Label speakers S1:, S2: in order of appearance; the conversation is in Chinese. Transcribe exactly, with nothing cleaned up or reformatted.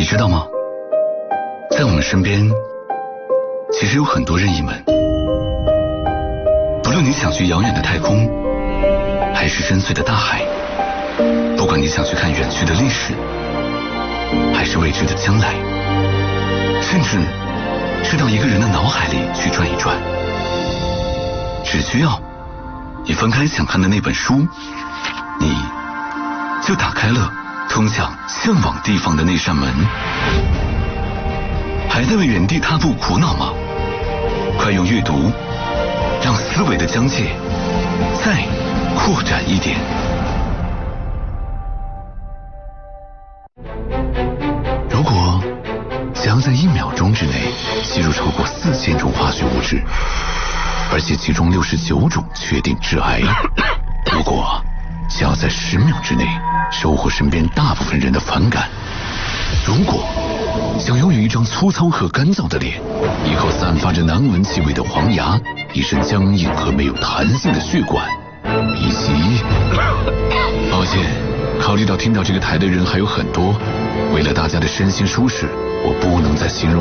S1: 知道吗？在我们身边，其实有很多任意门。不论你想去遥远的太空，还是深邃的大海，不管你想去看远去的历史，还是未知的将来，甚至是到一个人的脑海里去转一转，只需要你翻开想看的那本书，你就打开了通向向往地方的那扇门。还在为原地踏步苦恼吗？快用阅读让思维的疆界再扩展一点。如果想要在一秒钟之内吸入超过四千种化学物质，而且其中六十九种确定致癌，如果想要在十秒之内收获身边大部分人的反感，如果想拥有一张粗糙和干燥的脸，一口散发着难闻气味的黄牙，一身僵硬和没有弹性的血管，以及……抱歉，考虑到听到这个台的人还有很多，为了大家的身心舒适，我不能再形容